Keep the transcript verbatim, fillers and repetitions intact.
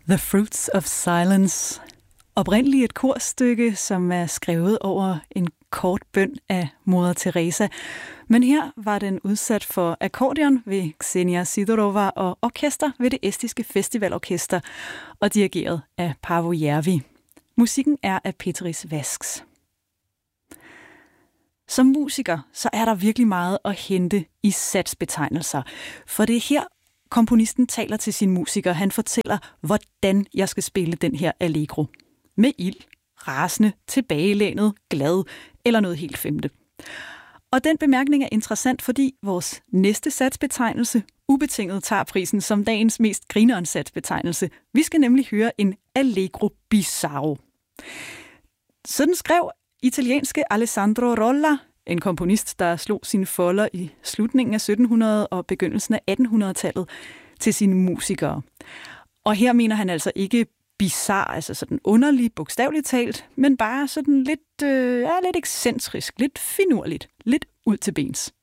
The Fruits of Silence. Oprindeligt et korstykke, som er skrevet over en kort bøn af Moder Teresa. Men her var den udsat for akkordeon ved Ksenia Sidorova og orkester ved det estiske festivalorkester og dirigeret af Paavo Järvi. Musikken er af Petris Vasks. Som musiker, så er der virkelig meget at hente i satsbetegnelser. For det er her, komponisten taler til sin musiker. Han fortæller, hvordan jeg skal spille den her allegro. Med ild, rasende, tilbagelænet, glad eller noget helt femte. Og den bemærkning er interessant, fordi vores næste satsbetegnelse ubetinget tager prisen som dagens mest grineren satsbetegnelse. Vi skal nemlig høre en allegro bizarro. Sådan skrev italienske Alessandro Rolla, en komponist, der slog sine folder i slutningen af sytten hundrede og begyndelsen af attenhundredetallet til sine musikere. Og her mener han altså ikke bizarre, altså sådan underlig, bogstaveligt talt, men bare sådan lidt, øh, ja, lidt ekscentrisk, lidt finurligt, lidt ud til bens.